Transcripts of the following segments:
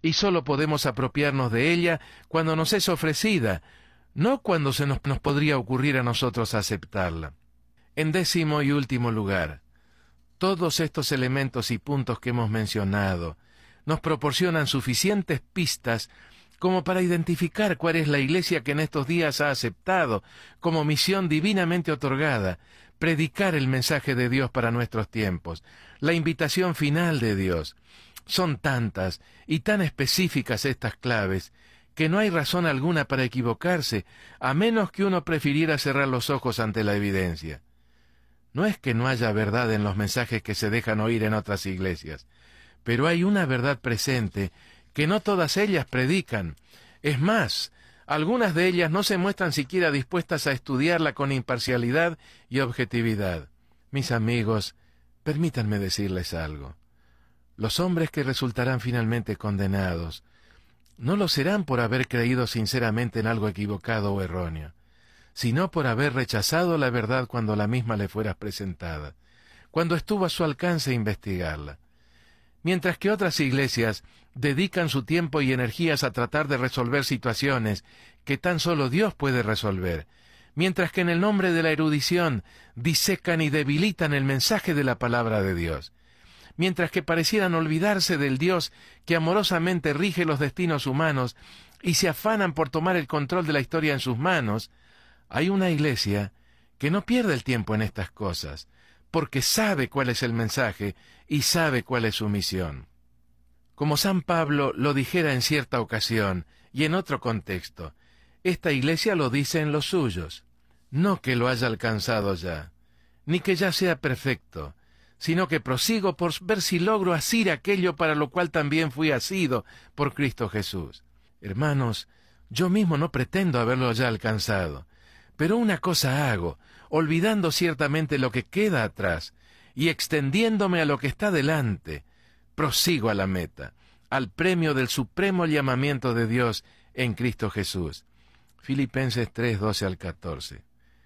y solo podemos apropiarnos de ella cuando nos es ofrecida, no cuando nos podría ocurrir a nosotros aceptarla. En décimo y último lugar, todos estos elementos y puntos que hemos mencionado nos proporcionan suficientes pistas como para identificar cuál es la iglesia que en estos días ha aceptado como misión divinamente otorgada, predicar el mensaje de Dios para nuestros tiempos, la invitación final de Dios. Son tantas y tan específicas estas claves que no hay razón alguna para equivocarse, a menos que uno prefiriera cerrar los ojos ante la evidencia. No es que no haya verdad en los mensajes que se dejan oír en otras iglesias, pero hay una verdad presente que no todas ellas predican. Es más, algunas de ellas no se muestran siquiera dispuestas a estudiarla con imparcialidad y objetividad. Mis amigos, permítanme decirles algo. Los hombres que resultarán finalmente condenados no lo serán por haber creído sinceramente en algo equivocado o erróneo, sino por haber rechazado la verdad cuando la misma le fuera presentada, cuando estuvo a su alcance investigarla. Mientras que otras iglesias dedican su tiempo y energías a tratar de resolver situaciones que tan solo Dios puede resolver, mientras que en el nombre de la erudición disecan y debilitan el mensaje de la palabra de Dios, mientras que parecieran olvidarse del Dios que amorosamente rige los destinos humanos y se afanan por tomar el control de la historia en sus manos, hay una iglesia que no pierde el tiempo en estas cosas, porque sabe cuál es el mensaje y sabe cuál es su misión. Como San Pablo lo dijera en cierta ocasión y en otro contexto, esta iglesia lo dice en los suyos, no que lo haya alcanzado ya, ni que ya sea perfecto, sino que prosigo por ver si logro asir aquello para lo cual también fui asido por Cristo Jesús. Hermanos, yo mismo no pretendo haberlo ya alcanzado, pero una cosa hago, olvidando ciertamente lo que queda atrás y extendiéndome a lo que está delante, prosigo a la meta, al premio del supremo llamamiento de Dios en Cristo Jesús. Filipenses 3, 12 al 14.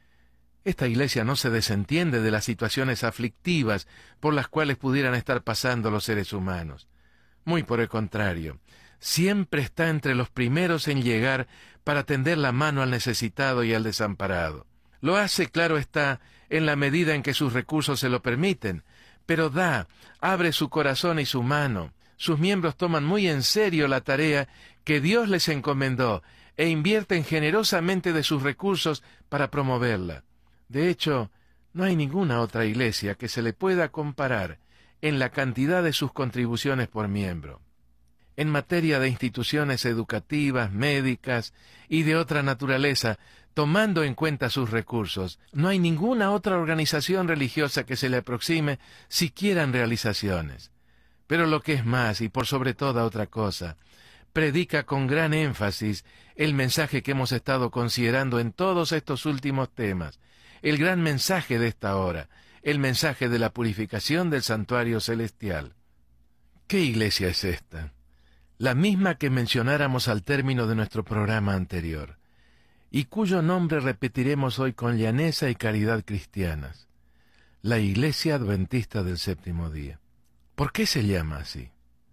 Esta iglesia no se desentiende de las situaciones aflictivas por las cuales pudieran estar pasando los seres humanos. Muy por el contrario, siempre está entre los primeros en llegar para tender la mano al necesitado y al desamparado. Lo hace, claro está, en la medida en que sus recursos se lo permiten, pero abre su corazón y su mano. Sus miembros toman muy en serio la tarea que Dios les encomendó e invierten generosamente de sus recursos para promoverla. De hecho, no hay ninguna otra iglesia que se le pueda comparar en la cantidad de sus contribuciones por miembro. En materia de instituciones educativas, médicas y de otra naturaleza, tomando en cuenta sus recursos, no hay ninguna otra organización religiosa que se le aproxime siquiera en realizaciones. Pero lo que es más, y por sobre toda otra cosa, predica con gran énfasis el mensaje que hemos estado considerando en todos estos últimos temas, el gran mensaje de esta hora, el mensaje de la purificación del santuario celestial. ¿Qué iglesia es esta? La misma que mencionáramos al término de nuestro programa anterior, y cuyo nombre repetiremos hoy con llaneza y caridad cristianas, la Iglesia Adventista del Séptimo Día. ¿Por qué se llama así?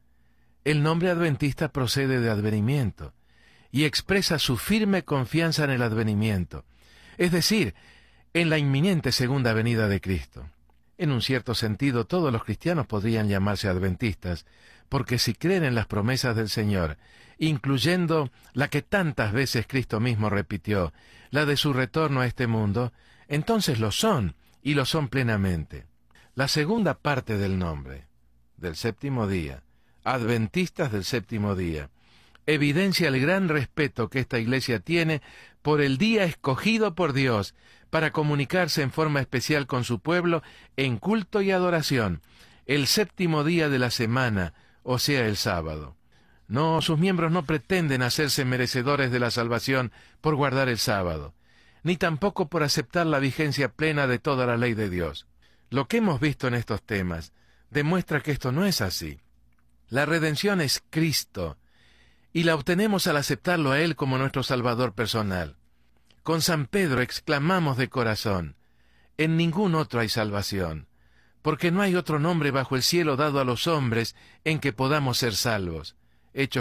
El nombre adventista procede de advenimiento, y expresa su firme confianza en el advenimiento, es decir, en la inminente segunda venida de Cristo. En un cierto sentido, todos los cristianos podrían llamarse adventistas, porque si creen en las promesas del Señor, incluyendo la que tantas veces Cristo mismo repitió, la de su retorno a este mundo, entonces lo son, y lo son plenamente. La segunda parte del nombre, del séptimo día, adventistas del séptimo día, evidencia el gran respeto que esta iglesia tiene por el día escogido por Dios para comunicarse en forma especial con su pueblo en culto y adoración, el séptimo día de la semana, o sea, el sábado. No, sus miembros no pretenden hacerse merecedores de la salvación por guardar el sábado, ni tampoco por aceptar la vigencia plena de toda la ley de Dios. Lo que hemos visto en estos temas demuestra que esto no es así. La redención es Cristo, y la obtenemos al aceptarlo a Él como nuestro Salvador personal. Con San Pedro exclamamos de corazón, en ningún otro hay salvación, porque no hay otro nombre bajo el cielo dado a los hombres en que podamos ser salvos. Hechos